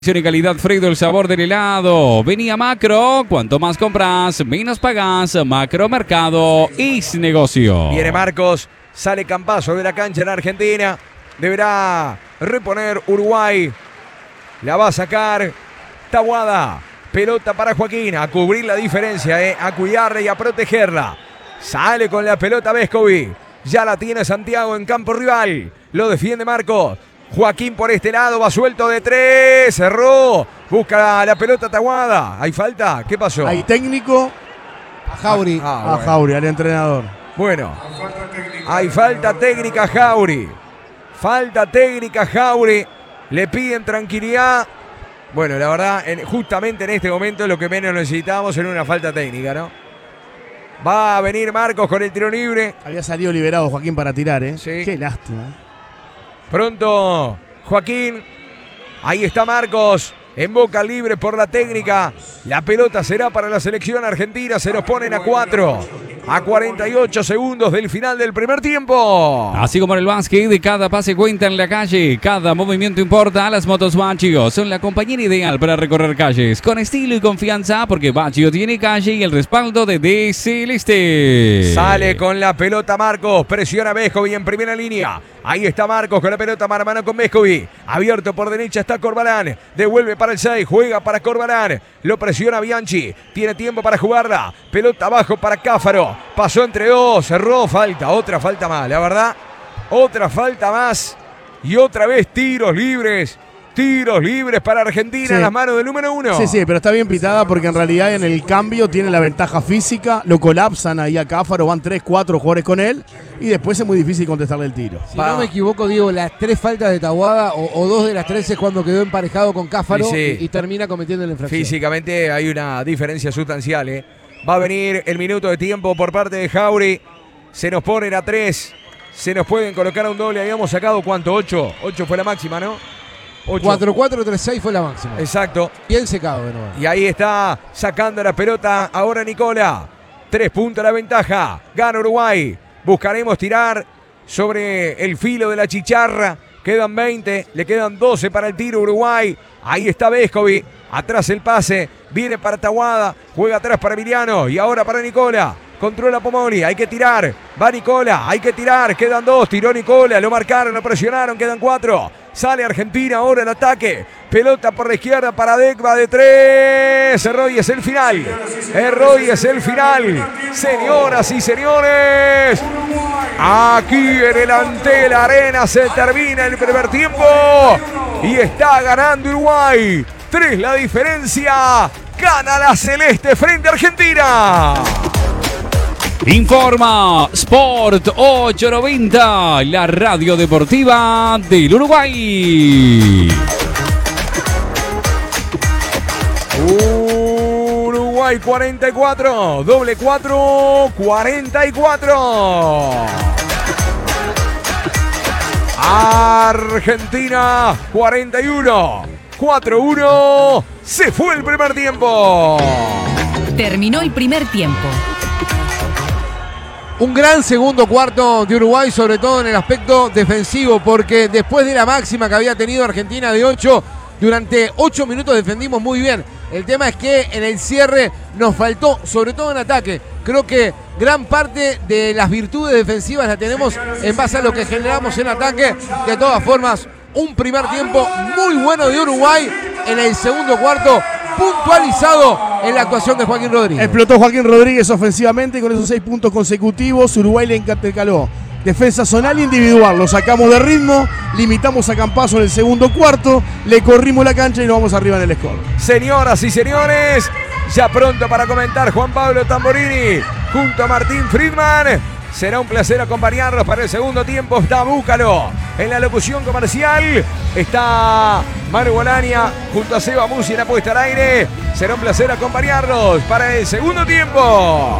Y calidad Fredo, el sabor del helado. Venía Macro, cuanto más compras, menos pagás. Macro Mercado es negocio. Viene Marcos, sale Campazo de la cancha en Argentina. Deberá reponer Uruguay. La va a sacar Taboada. Pelota para Joaquín, a cubrir la diferencia, a cuidarla y a protegerla. Sale con la pelota Vescovi. Ya la tiene Santiago en campo rival. Lo defiende Marcos. Joaquín por este lado, va suelto de tres, cerró, busca la pelota Taboada. ¿Hay falta? ¿Qué pasó? Hay técnico a Jauri, bueno. Jauri, al entrenador. Bueno, hay falta técnica a Jauri. Falta técnica a Jauri. Le piden tranquilidad. Bueno, la verdad, justamente en este momento lo que menos necesitábamos era una falta técnica, ¿no? Va a venir Marcos con el tiro libre. Había salido liberado Joaquín para tirar, ¿eh? Sí. Qué lástima. Pronto Joaquín. Ahí está Marcos. En boca libre por la técnica. La pelota será para la selección argentina. Se nos ponen a 4. A 48 segundos del final del primer tiempo. Así como en el básquet, cada pase cuenta en la calle. Cada movimiento importa. Las motos Bachio son la compañera ideal para recorrer calles. Con estilo y confianza, porque Bachio tiene calle y el respaldo de D Celeste. Sale con la pelota Marcos. Presiona Vescovi en primera línea. Ahí está Marcos con la pelota mano a mano con Vescovi. Abierto por derecha está Corbalán. Devuelve para el 6. Juega para Corbalán. Lo presiona Bianchi. Tiene tiempo para jugarla. Pelota abajo para Cáfaro. Pasó entre dos. Cerró. Falta. Otra falta más. La verdad. Otra falta más. Y otra vez tiros libres. Tiros libres para Argentina en las manos del número 1. Sí, pero está bien pitada porque en realidad en el cambio tiene la ventaja física. Lo colapsan ahí a Cáfaro. Van 3, 4 jugadores con él. Y después es muy difícil contestarle el tiro. Si no me equivoco, Diego, las 3 faltas de Taboada o 2 de las 3 es cuando quedó emparejado con Cáfaro y termina cometiendo la infracción. Físicamente hay una diferencia sustancial. Va a venir el minuto de tiempo por parte de Jauri. Se nos ponen a 3. Se nos pueden colocar a un doble. Habíamos sacado, ¿cuánto? 8. 8 fue la máxima, ¿no? 4-4-3-6 fue la máxima. Exacto. Bien secado de nuevo. Y ahí está sacando la pelota ahora Nicola. 3 puntos la ventaja. Gana Uruguay. Buscaremos tirar sobre el filo de la chicharra. Quedan 20. Le quedan 12 para el tiro Uruguay. Ahí está Vescovi. Atrás el pase. Viene para Taboada. Juega atrás para Emiliano. Y ahora para Nicola. Controla Pomoni, hay que tirar, va Nicola, hay que tirar, quedan 2, tiró Nicola, lo marcaron, lo presionaron, quedan 4. Sale Argentina ahora el ataque, pelota por la izquierda para Decba de 3. Herroy es el final, Herroy es el final. Señoras y señores, aquí en el Antel Arena se termina el primer tiempo y está ganando Uruguay. 3 la diferencia, gana la Celeste frente a Argentina. Informa Sport 890, la radio deportiva del Uruguay. Uruguay 44, doble 4, 44. Argentina 41, 4-1. Se fue el primer tiempo. Terminó el primer tiempo. Un gran segundo cuarto de Uruguay, sobre todo en el aspecto defensivo, porque después de la máxima que había tenido Argentina de 8, durante 8 minutos defendimos muy bien. El tema es que en el cierre nos faltó, sobre todo en ataque. Creo que gran parte de las virtudes defensivas la tenemos en base a lo que generamos en ataque. De todas formas, un primer tiempo muy bueno de Uruguay en el segundo cuarto, puntualizado en la actuación de Joaquín Rodríguez. Explotó Joaquín Rodríguez ofensivamente y con esos 6 puntos consecutivos Uruguay le intercaló defensa zonal e individual. Lo sacamos de ritmo, limitamos a Campazo en el segundo cuarto, le corrimos la cancha y nos vamos arriba en el score. Señoras y señores, ya pronto para comentar Juan Pablo Tamborini junto a Martín Friedman. Será un placer acompañarlos para el segundo tiempo. Está Búcalo en la locución comercial. Está Manu Bolania junto a Seba Musi en la puesta al aire. Será un placer acompañarlos para el segundo tiempo.